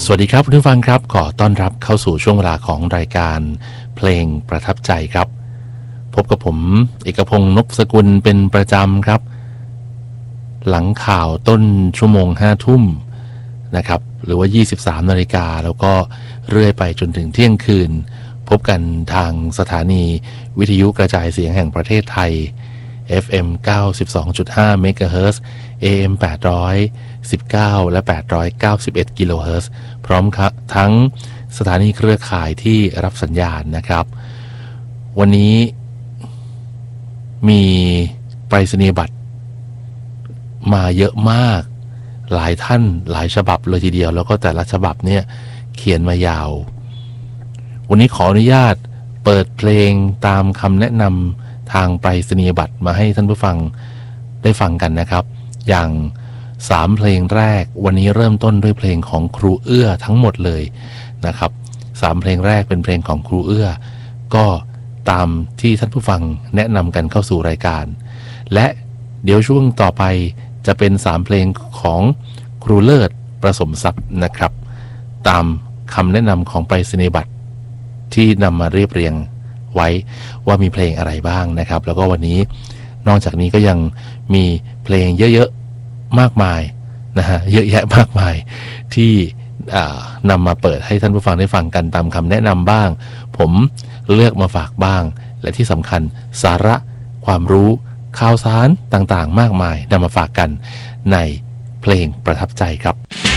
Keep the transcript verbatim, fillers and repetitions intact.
วัสดีครับคุณผู้ฟังครับขอต้อนรับเข้าสู่ช่วงเวลาของรายการเพลงประทับใจครับพบกับผมเอกพงษ์นพสกุลเป็นประจำครับหลังข่าวต้นชั่วโมงห้าทุ่มนะครับหรือว่ายี่สิบสามนาฬิกาแล้วก็เรื่อยไปจนถึงเที่ยงคืนพบกันทางสถานีวิทยุกระจายเสียงแห่งประเทศไทย เอฟ เอ็ม เก้าสิบสองจุดห้า เมกะเฮิรตซ์ เอ เอ็ม แปดร้อยสิบเก้า และ แปดร้อยเก้าสิบเอ็ด กิโลเฮิรตซ์พร้อมทั้งสถานีเครือข่ายที่รับสัญญาณนะครับวันนี้มีไปรษณียบัตรมาเยอะมากหลายท่านหลายฉบับเลยทีเดียวแล้วก็แต่ละฉบับเนี่ยเขียนมายาววันนี้ขออนุญาตเปิดเพลงตามคำแนะนำทางไปรษณียบัตรมาให้ท่านผู้ฟังได้ฟังกันนะครับอย่างสามเพลงแรกวันนี้เริ่มต้นด้วยเพลงของครูเอื้อทั้งหมดเลยนะครับสามเพลงแรกเป็นเพลงของครูเอื้อก็ตามที่ท่านผู้ฟังแนะนำกันเข้าสู่รายการและเดี๋ยวช่วงต่อไปจะเป็นสามเพลงของครูเลิศประสมทรัพย์นะครับตามคำแนะนำของไปรษณียบัตรที่นำมาเรียบเรียงไว้ว่ามีเพลงอะไรบ้างนะครับแล้วก็วันนี้นอกจากนี้ก็ยังมีเพลงเยอะๆมากมายนะฮะเยอะแยะมากมายที่นำมาเปิดให้ท่านผู้ฟังได้ฟังกันตามคำแนะนำบ้างผมเลือกมาฝากบ้างและที่สำคัญสาระความรู้ข่าวสารต่างๆมากมายนำมาฝากกันในเพลงประทับใจครับ